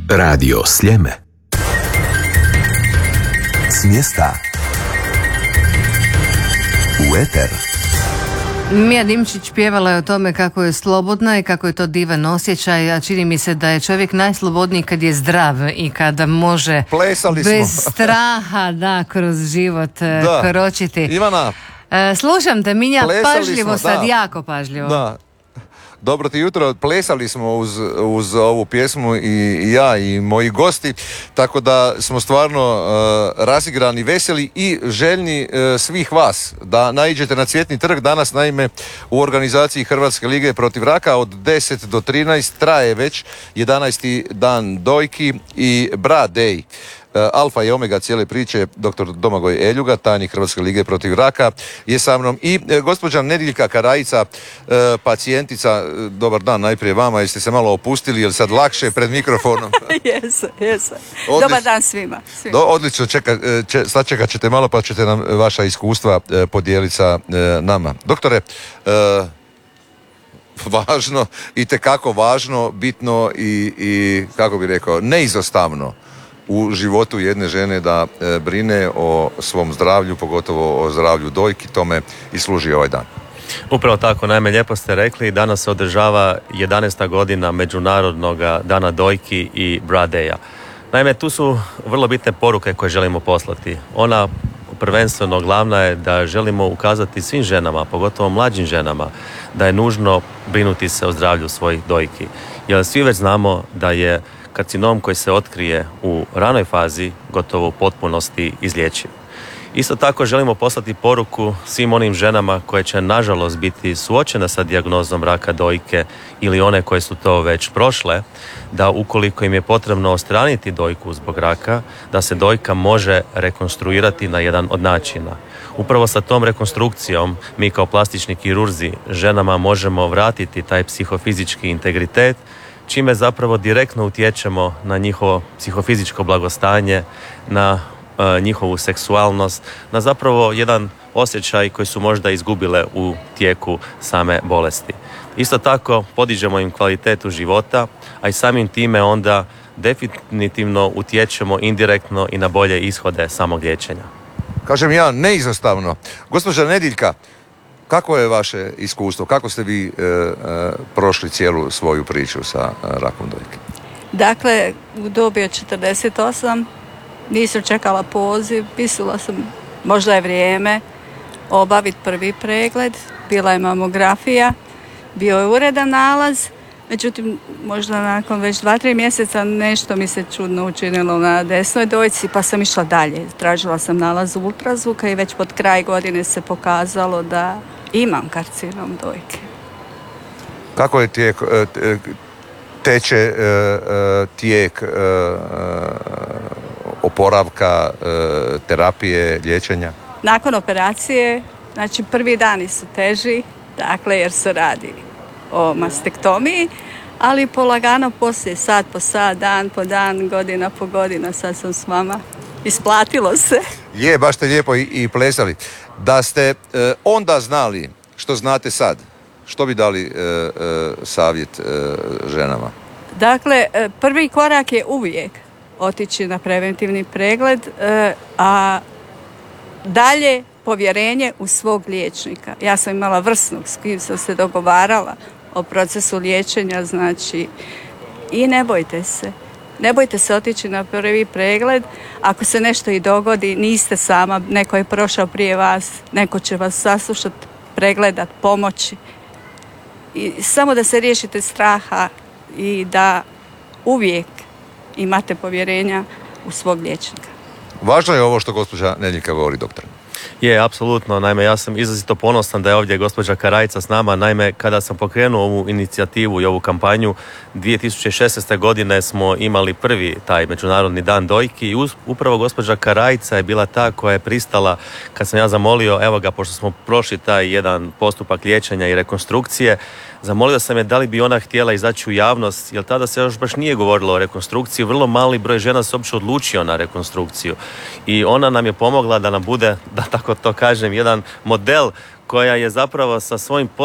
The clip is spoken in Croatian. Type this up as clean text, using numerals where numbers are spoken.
Radio Sljeme. S mjesta u eter. Mija Dimčić pjevala je o tome kako je slobodna i kako je to divan osjećaj, a čini mi se da je čovjek najslobodniji kad je zdrav i kada može bez straha kroz život kročiti. Ivana, slušam te, Minja, pažljivo smo, sad, jako pažljivo. Da. Dobro ti jutro, plesali smo uz ovu pjesmu i ja i moji gosti, tako da smo stvarno razigrani, veseli i željni svih vas da naiđete na Cvjetni trg. Danas naime u organizaciji Hrvatske lige protiv raka od 10 do 13 traje već 11. dan dojki i Bra Day. Alfa i omega cijele priče, dr. Domagoj Eljuga, tajnik Hrvatske lige protiv raka, je sa mnom i gospođa Nediljka Karajica, pacijentica. Dobar dan najprije vama, jeste se malo opustili, je li sad lakše pred mikrofonom? Jesam. Dobar dan svima. Odlično, sačekat ćete malo pa ćete nam vaša iskustva podijeliti sa nama. Doktore, važno, itekako važno, bitno i kako bi rekao, neizostavno u životu jedne žene da brine o svom zdravlju, pogotovo o zdravlju dojki, tome i služi ovaj dan. Upravo tako, naime, lijepo ste rekli, danas se održava 11. godina Međunarodnog dana dojki i Bra Daya. Naime, tu su vrlo bitne poruke koje želimo poslati. Ona prvenstveno glavna je da želimo ukazati svim ženama, pogotovo mlađim ženama, da je nužno brinuti se o zdravlju svojih dojki. Jer svi već znamo da je karcinom koji se otkrije u ranoj fazi gotovo u potpunosti izlječiv. Isto tako želimo poslati poruku svim onim ženama koje će nažalost biti suočene sa dijagnozom raka dojke ili one koje su to već prošle, da ukoliko im je potrebno odstraniti dojku zbog raka, da se dojka može rekonstruirati na jedan od načina. Upravo sa tom rekonstrukcijom mi kao plastični kirurzi ženama možemo vratiti taj psihofizički integritet, čime zapravo direktno utječemo na njihovo psihofizičko blagostanje, na njihovu seksualnost, na zapravo jedan osjećaj koji su možda izgubile u tijeku same bolesti. Isto tako podižemo im kvalitetu života, a i samim time onda definitivno utječemo indirektno i na bolje ishode samog liječenja. Kažem ja, neizostavno. Gospođa Nediljka, kako je vaše iskustvo? Kako ste vi prošli cijelu svoju priču sa rakom dojke? Dakle, u dobi od 48 nisam čekala poziv, mislila sam možda je vrijeme obaviti prvi pregled, bila je mamografija, bio je uredan nalaz, međutim možda nakon već 2-3 mjeseca nešto mi se čudno učinilo na desnoj dojci pa sam išla dalje. Tražila sam nalaz ultrazvuka i već pod kraj godine se pokazalo da imam karcinom dojke. Kako je teče tijek oporavka, terapije, liječenja? Nakon operacije, znači prvi dani su teži, dakle jer se radi o mastektomiji, ali polagano poslije, sat po sat, dan po dan, godina po godina, sad sam s vama. Isplatilo se. Je, baš ste lijepo i plesali. Da ste onda znali što znate sad, što bi dali savjet ženama? Dakle, prvi korak je uvijek otići na preventivni pregled, a dalje povjerenje u svog liječnika. Ja sam imala vrsnog s kim sam se dogovarala o procesu liječenja, znači, i ne bojte se. Ne bojte se otići na prvi pregled. Ako se nešto i dogodi, niste sama, neko je prošao prije vas, neko će vas saslušati, pregledat, pomoći. I samo da se riješite straha i da uvijek imate povjerenja u svog liječnika. Važno je ovo što gospođa Nediljka govori, doktor. Je, apsolutno. Naime, ja sam izrazito ponosan da je ovdje gospođa Karajica s nama. Naime, kada sam pokrenuo ovu inicijativu i ovu kampanju, 2016. godine smo imali prvi taj Međunarodni dan dojki i upravo gospođa Karajica je bila ta koja je pristala, kad sam ja zamolio, evo ga, pošto smo prošli taj jedan postupak liječenja i rekonstrukcije, zamolio sam je da li bi ona htjela izaći u javnost, jer tada se još baš nije govorilo o rekonstrukciji, vrlo mali broj žena se uopće odlučio na rekonstrukciju. I ona nam je pomogla da nam bude, da tako to kažem, jedan model koja je zapravo sa svojim